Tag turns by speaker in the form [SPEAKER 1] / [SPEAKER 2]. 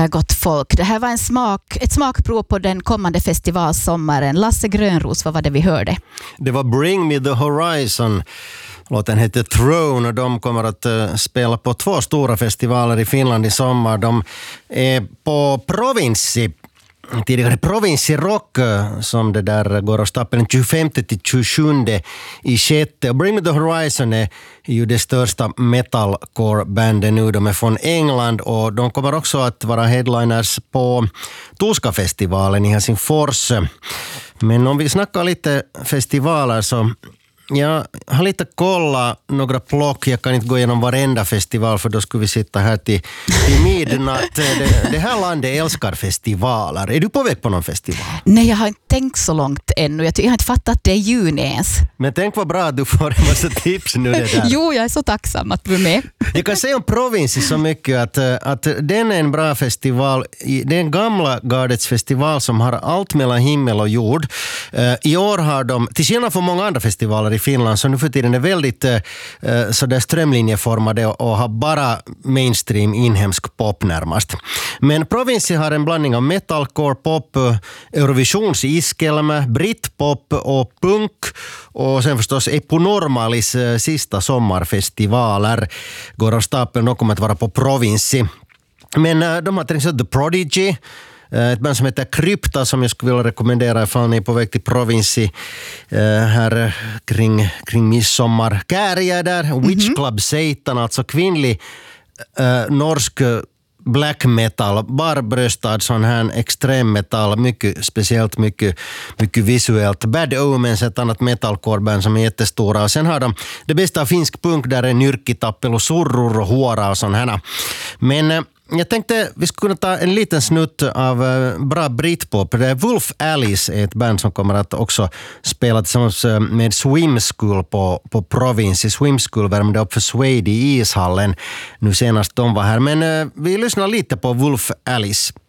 [SPEAKER 1] gott folk. Det här var ett smakprov på den kommande festivalsommaren. Lasse Grönros, vad var det vi hörde?
[SPEAKER 2] Det var Bring Me The Horizon. Låten heter Throne och de kommer att spela på 2 stora festivaler i Finland i sommar. De är på Provinsi. Tidigare Provinsi Rock som det där går av stapeln 25 till 27 i 6. Och Bring Me The Horizon är ju det största metalcore-bandet nu. De är från England och de kommer också att vara headliners på Tuska-festivalen i Helsingfors. Men om vi snackar lite festivaler så jag har lite kolla några plock. Jag kan inte gå igenom varenda festival för då skulle vi sitta här till midnatt. Det här landet älskar festivaler. Är du på väg på någon festival?
[SPEAKER 1] Nej, jag har inte tänkt så långt ännu. Jag har inte fattat att det är juni ens.
[SPEAKER 2] Men tänk vad bra att du får en massa tips nu. Det där.
[SPEAKER 1] Jo, jag är så tacksam att du är med.
[SPEAKER 2] Jag kan säga om Provinsi så mycket att den är en bra festival. Det är en gamla gardets festival som har allt mellan himmel och jord. I år har de, till skillnad från många andra festivaler i Finland, så nu för tiden är väldigt sådär strömlinjeformade och har bara mainstream inhemsk pop närmast. Men Provinsi har en blandning av metalcore, pop, Eurovisions iskelmä, britpop och punk och sen förstås Eponormalis sista sommarfestivaler går av stapeln. De kommer att vara på Provinsi. Men de har till exempel The Prodigy, ett band som heter Krypta som jag skulle vilja rekommendera ifall ni är på väg till Provinsi här kring midsommar. Kääriä där, Witch Club Satan, alltså kvinnlig norsk black metal, barbröstad sån här extrem metal, mycket speciellt, mycket visuellt. Bad Omens, ett annat metalcore-band som är jättestora. Och sen har de det bästa av finsk punk där är Nyrkkitappel och Surror och Huora och sån här. Men jag tänkte vi skulle kunna ta en liten snutt av bra britpop. Det är Wolf Alice, ett band som kommer att också spela tillsammans med Swim School på Provinsi. Swim School värmde upp för Suede i ishallen nu senast de var här. Men vi lyssnar lite på Wolf Alice.